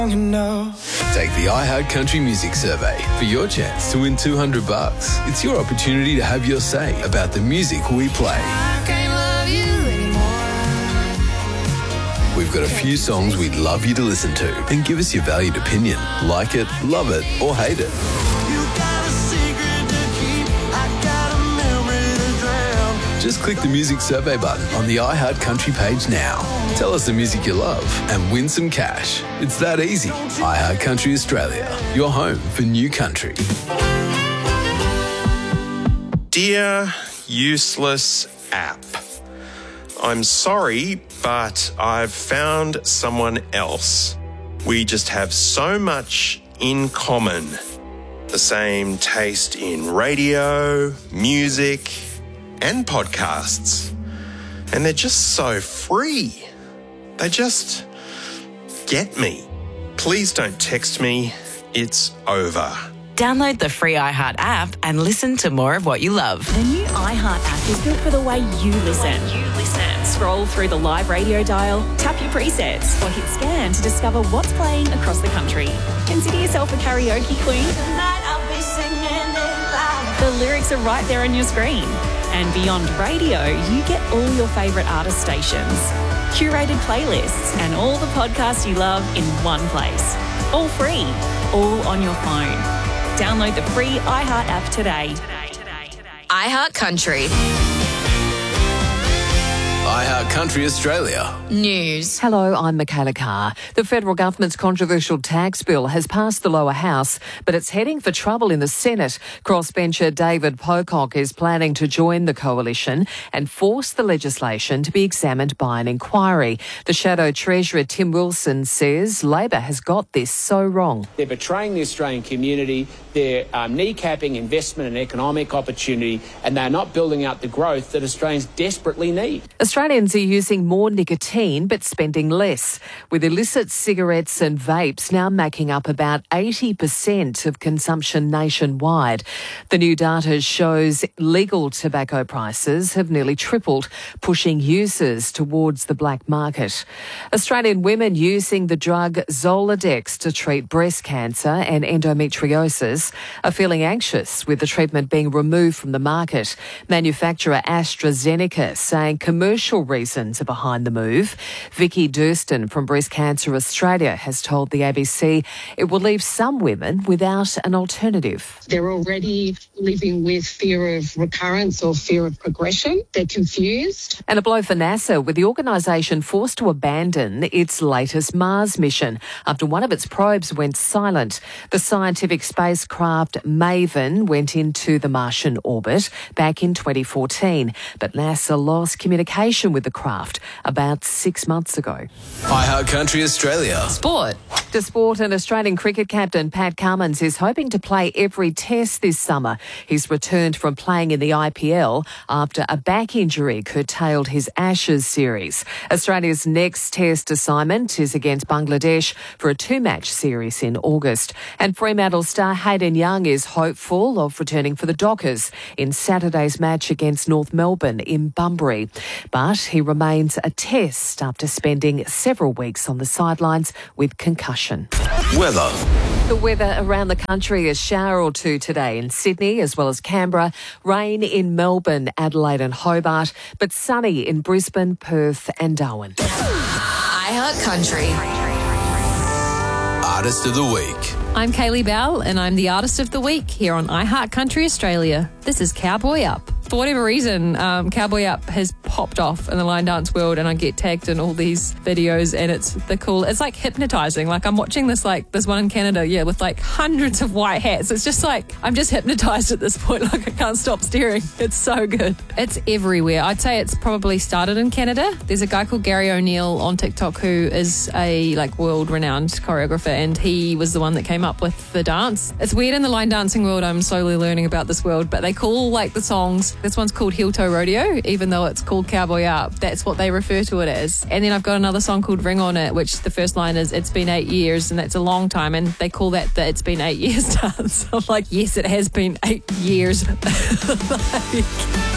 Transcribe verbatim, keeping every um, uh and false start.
Take the iHeart Country Music Survey for your chance to win two hundred bucks. It's your opportunity to have your say about the music we play. We've got a few songs we'd love you to listen to and give us your valued opinion. Like it, love it, or hate it. Just click the Music Survey button on the iHeart Country page now. Tell us the music you love and win some cash. It's that easy. iHeart Country Australia, your home for new country. Dear useless app, I'm sorry, but I've found someone else. We just have so much in common. The same taste in radio, music, and podcasts. And they're just so free. They just get me. Please don't text me. It's over. Download the free iHeart app and listen to more of what you love. The new iHeart app is built for the way you listen. You listen. Scroll through the live radio dial, tap your presets, or hit scan to discover what's playing across the country. Consider yourself a karaoke queen. Tonight I'll be singing it loud. The lyrics are right there on your screen. And beyond radio, you get all your favourite artist stations, curated playlists, and all the podcasts you love in one place. All free, all on your phone. Download the free iHeart app today. iHeart Country. iHeart Country Australia. News. Hello, I'm Michaela Carr. The federal government's controversial tax bill has passed the lower house, but it's heading for trouble in the Senate. Crossbencher David Pocock is planning to join the coalition and force the legislation to be examined by an inquiry. The Shadow Treasurer Tim Wilson says Labor has got this so wrong. They're betraying the Australian community, they're um, kneecapping investment and economic opportunity, and they're not building out the growth that Australians desperately need. Australians are using more nicotine but spending less, with illicit cigarettes and vapes now making up about eighty percent of consumption nationwide. The new data shows legal tobacco prices have nearly tripled, pushing users towards the black market. Australian women using the drug Zoladex to treat breast cancer and endometriosis are feeling anxious with the treatment being removed from the market. Manufacturer AstraZeneca saying commercial reasons are behind the move. Vicky Durston from Breast Cancer Australia has told the A B C it will leave some women without an alternative. They're already living with fear of recurrence or fear of progression. They're confused. And a blow for NASA, with the organisation forced to abandon its latest Mars mission after one of its probes went silent. The scientific spacecraft Maven went into the Martian orbit back in twenty fourteen, but NASA lost communication with the craft about six months ago. iHeart Country Australia. Sport. To sport, and Australian cricket captain Pat Cummins is hoping to play every test this summer. He's returned from playing in the I P L after a back injury curtailed his Ashes series. Australia's next test assignment is against Bangladesh for a two-match series in August. And Fremantle star Hayden Young is hopeful of returning for the Dockers in Saturday's match against North Melbourne in Bunbury. But he remains a test after spending several weeks on the sidelines with concussion. Weather. The weather around the country, a shower or two today in Sydney as well as Canberra, rain in Melbourne, Adelaide and Hobart, but sunny in Brisbane, Perth and Darwin. iHeart Country. Artist of the Week. I'm Kaylee Bell and I'm the Artist of the Week here on iHeart Country Australia. This is Cowboy Up. For whatever reason, um, Cowboy Up has popped off in the line dance world and I get tagged in all these videos and it's the cool, it's like hypnotizing. Like I'm watching this, like this one in Canada, yeah, with like hundreds of white hats. It's just like, I'm just hypnotized at this point. Like I can't stop staring. It's so good. It's everywhere. I'd say it's probably started in Canada. There's a guy called Gary O'Neill on TikTok who is a like world renowned choreographer and he was the one that came up with the dance. It's weird in the line dancing world. I'm slowly learning about this world, but they call like the songs, this one's called Heel Toe Rodeo, even though it's called Cowboy Up. That's what they refer to it as. And then I've got another song called Ring On It, which the first line is, it's been eight years, and that's a long time. And they call that the It's Been Eight Years dance. I'm like, yes, it has been eight years. Like,